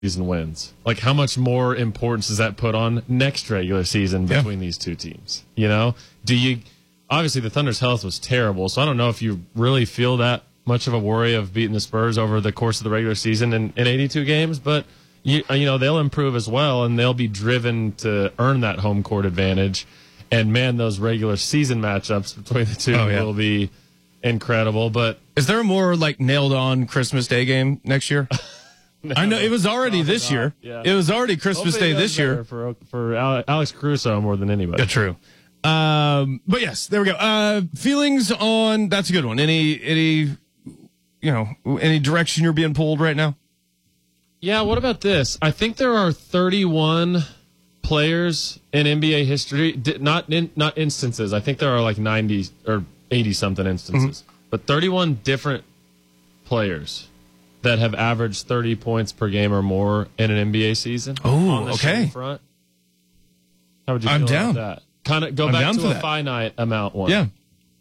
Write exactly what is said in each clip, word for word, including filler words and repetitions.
season wins. Like, how much more importance does that put on next regular season between yeah. these two teams? You know, do you obviously the Thunder's health was terrible, so I don't know if you really feel that much of a worry of beating the Spurs over the course of the regular season in, in eighty-two games, but you, you know, they'll improve as well, and they'll be driven to earn that home court advantage. And man, those regular season matchups between the two oh, yeah. will be incredible. But is there a more like nailed on Christmas Day game next year? no, I know it was already this not. year. Yeah. It was already Christmas Hopefully Day this year for for Alex Caruso more than anybody. Yeah, true. Um, but yes, there we go. Uh, feelings on that's a good one. Any any you know any direction you're being pulled right now? Yeah. What about this? I think there are thirty-one players in N B A history, not in, not instances. I think there are like ninety or eighty something instances, mm-hmm. but thirty-one different players that have averaged thirty points per game or more in an N B A season. Oh, okay. Front. How would you feel I'm about down. that? Kind of go I'm back to a that. finite amount one. Yeah.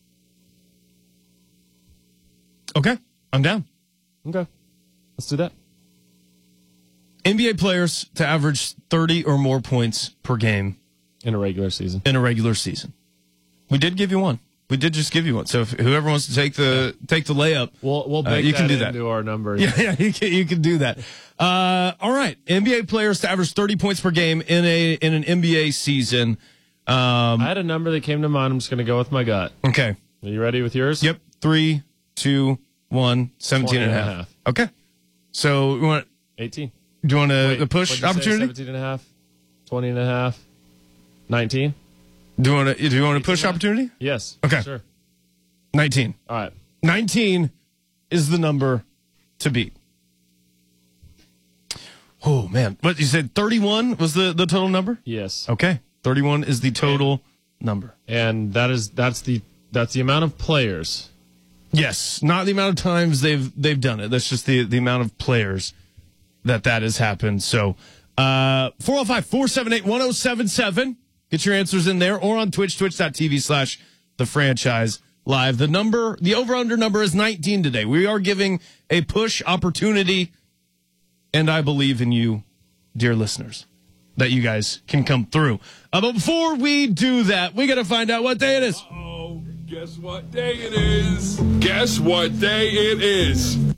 Okay, I'm down. Okay, let's do that. N B A players to average thirty or more points per game in a regular season. In a regular season, we did give you one. We did just give you one. So if whoever wants to take the take the layup, we'll we'll uh, bake you that can do into that. our numbers. Yeah, yeah, you can, you can do that. Uh, all right, N B A players to average thirty points per game in a in an N B A season. Um, I had a number that came to mind. I'm just going to go with my gut. Okay. Are you ready with yours? Yep. Three, two, one. Seventeen and a half. and a half. Okay. So we want eighteen. Do you want a, a push opportunity? seventeen and a half, twenty and a half, nineteen. Do you want to, do you want a push opportunity? Yes. Okay. Sure. nineteen. All right. nineteen is the number to beat. Oh, man. What, you said thirty-one was the, the total number? Yes. Okay. thirty-one is the total and, number. And that is that's the that's the amount of players. Yes. Not the amount of times they've they've done it. That's just the, the amount of players that that has happened. So, uh, four oh five, four seven eight, one oh seven seven. Get your answers in there or on Twitch, twitch.tv slash the franchise live. The number, the over-under number is nineteen today. We are giving a push opportunity, and I believe in you, dear listeners, that you guys can come through. Uh, but before we do that, we got to find out what day it is. Uh-oh. Guess what day it is? Guess what day it is?